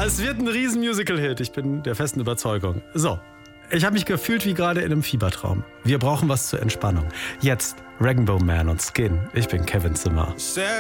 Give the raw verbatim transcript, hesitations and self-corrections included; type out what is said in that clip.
Es wird ein riesen Musical-Hit. Ich bin der festen Überzeugung. So, ich habe mich gefühlt wie gerade in einem Fiebertraum. Wir brauchen was zur Entspannung. Jetzt Rainbow Man und Skin. Ich bin Kevin Zimmer.